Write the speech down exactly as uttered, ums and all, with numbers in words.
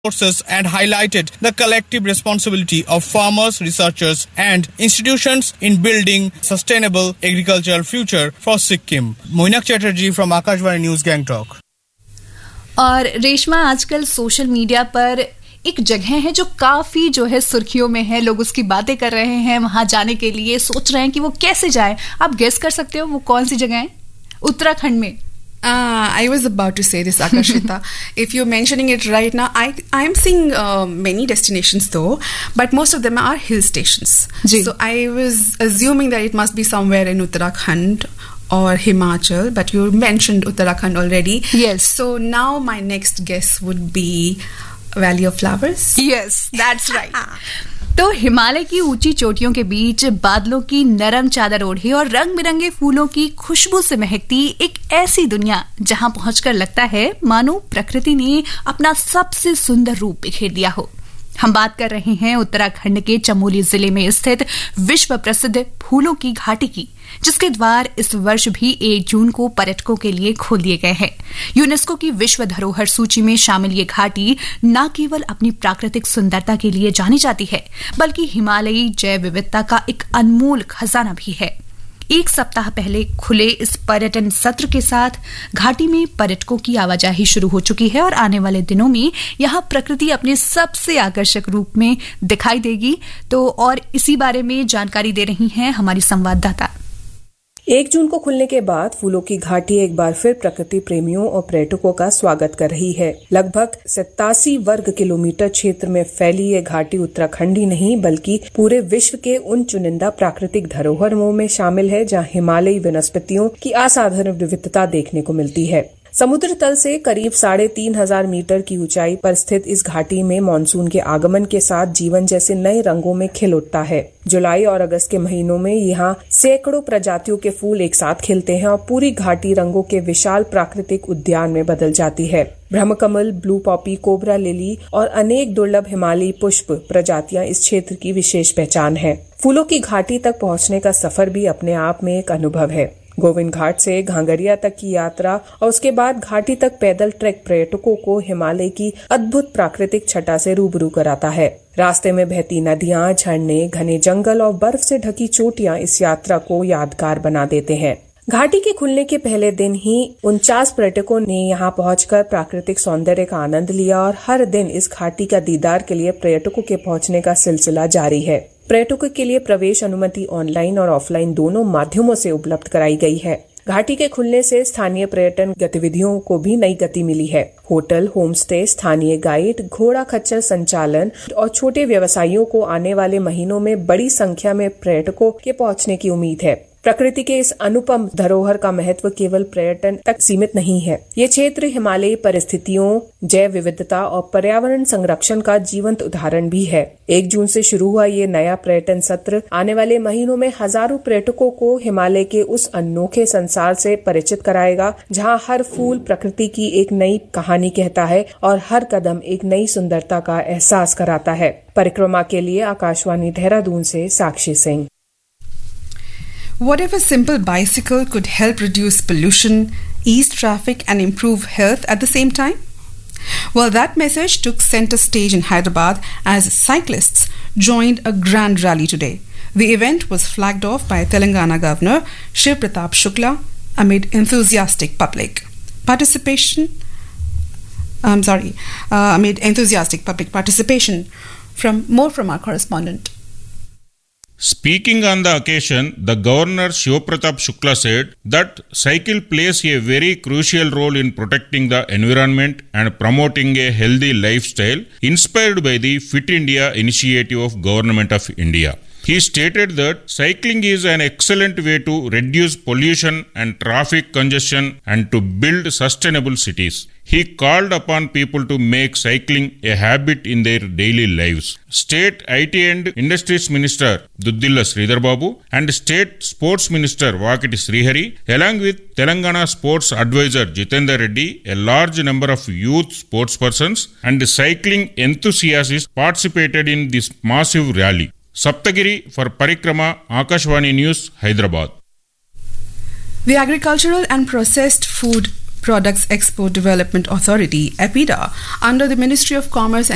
Courses and highlighted the collective responsibility of farmers, researchers and institutions in building sustainable agricultural future for Sikkim. Moinak Chatterjee from Akashvani News, Gangtok. और रेशमा, आजकल social media पर एक जगह है जो काफी जो है सुर्खियों में है, लोग उसकी बातें कर रहे हैं, वहां जाने के लिए सोच रहे हैं कि वो कैसे जाएं. आप गेस कर सकते हो वो कौन सी जगह है? उत्तराखंड में. Uh, I was about to say this, Akashita. If you're mentioning it right now, I I am seeing uh, many destinations though, but most of them are hill stations. Ji. So I was assuming that it must be somewhere in Uttarakhand or Himachal, but you mentioned Uttarakhand already. Yes. So now my next guess would be Valley of Flowers. Yes, that's right. तो हिमालय की ऊंची चोटियों के बीच बादलों की नरम चादर ओढ़े और रंग बिरंगे फूलों की खुशबू से महकती एक ऐसी दुनिया जहां पहुंचकर लगता है मानो प्रकृति ने अपना सबसे सुंदर रूप बिखेर दिया हो. हम बात कर रहे हैं उत्तराखंड के चमोली जिले में स्थित विश्व प्रसिद्ध फूलों की घाटी की, जिसके द्वार इस वर्ष भी एक जून को पर्यटकों के लिए खोल दिए गए हैं. यूनेस्को की विश्व धरोहर सूची में शामिल ये घाटी न केवल अपनी प्राकृतिक सुंदरता के लिए जानी जाती है, बल्कि हिमालयी जैव विविधता का एक अनमोल खजाना भी है. एक सप्ताह पहले खुले इस पर्यटन सत्र के साथ घाटी में पर्यटकों की आवाजाही शुरू हो चुकी है और आने वाले दिनों में यहां प्रकृति अपने सबसे आकर्षक रूप में दिखाई देगी. तो और इसी बारे में जानकारी दे रही हैं हमारी संवाददाता. एक जून को खुलने के बाद फूलों की घाटी एक बार फिर प्रकृति प्रेमियों और पर्यटकों का स्वागत कर रही है. लगभग सत्तासी वर्ग किलोमीटर क्षेत्र में फैली ये घाटी उत्तराखंड ही नहीं बल्कि पूरे विश्व के उन चुनिंदा प्राकृतिक धरोहरों में शामिल है जहां हिमालयी वनस्पतियों की असाधारण विविधता देखने को मिलती है. समुद्र तल से करीब साढ़े तीन हजार मीटर की ऊंचाई पर स्थित इस घाटी में मानसून के आगमन के साथ जीवन जैसे नए रंगों में खिल उठता है. जुलाई और अगस्त के महीनों में यहाँ सैकड़ों प्रजातियों के फूल एक साथ खिलते हैं और पूरी घाटी रंगों के विशाल प्राकृतिक उद्यान में बदल जाती है. Brahmakamal, blue Poppy, cobra lily और अनेक दुर्लभ हिमालयी पुष्प प्रजातियां इस क्षेत्र की विशेष पहचान है. फूलों की घाटी तक पहुँचने का सफर भी अपने आप में एक अनुभव है. गोविंद घाट से घांगरिया तक की यात्रा और उसके बाद घाटी तक पैदल ट्रैक पर्यटकों को हिमालय की अद्भुत प्राकृतिक छटा से रूबरू कराता है. रास्ते में बहती नदियां, झरने, घने जंगल और बर्फ से ढकी चोटियां इस यात्रा को यादगार बना देते हैं. घाटी के खुलने के पहले दिन ही उनचास पर्यटकों ने यहां पहुंचकर प्राकृतिक सौंदर्य का आनंद लिया और हर दिन इस घाटी का दीदार के लिए पर्यटकों के पहुंचने का सिलसिला जारी है. पर्यटकों के लिए प्रवेश अनुमति ऑनलाइन और ऑफलाइन दोनों माध्यमों से उपलब्ध कराई गई है. घाटी के खुलने से स्थानीय पर्यटन गतिविधियों को भी नई गति मिली है. होटल, होम स्टे, स्थानीय गाइड, घोड़ा खच्चर संचालन और छोटे व्यवसायियों को आने वाले महीनों में बड़ी संख्या में पर्यटकों के पहुंचने की उम्मीद है. प्रकृति के इस अनुपम धरोहर का महत्व केवल पर्यटन तक सीमित नहीं है. ये क्षेत्र हिमालयी परिस्थितियों, जैव विविधता और पर्यावरण संरक्षण का जीवंत उदाहरण भी है. एक जून से शुरू हुआ ये नया पर्यटन सत्र आने वाले महीनों में हजारों पर्यटकों को हिमालय के उस अनोखे संसार से परिचित कराएगा जहां हर फूल प्रकृति की एक नई कहानी कहता है और हर कदम एक नई सुंदरता का एहसास कराता है. परिक्रमा के लिए आकाशवाणी देहरादून से साक्षी Singh. What if a simple bicycle could help reduce pollution, ease traffic and improve health at the same time? Well, that message took center stage in Hyderabad as cyclists joined a grand rally today. The event was flagged off by Telangana Governor Shiv Pratap Shukla amid enthusiastic public participation. I'm sorry, uh, amid enthusiastic public participation. From more from our correspondent. Speaking on the occasion, the Governor Shiv Pratap Shukla said that cycle plays a very crucial role in protecting the environment and promoting a healthy lifestyle inspired by the Fit India initiative of Government of India. He stated that cycling is an excellent way to reduce pollution and traffic congestion and to build sustainable cities. He called upon people to make cycling a habit in their daily lives. State I T and Industries Minister Duddilla Sridhar Babu and State Sports Minister Vakiti Srihari, along with Telangana Sports Advisor Jitendra Reddy, a large number of youth sportspersons and cycling enthusiasts participated in this massive rally. Saptagiri for Parikrama, Akashvani News, Hyderabad. The Agricultural and Processed Food Products Export Development Authority, APIDA, under the Ministry of Commerce and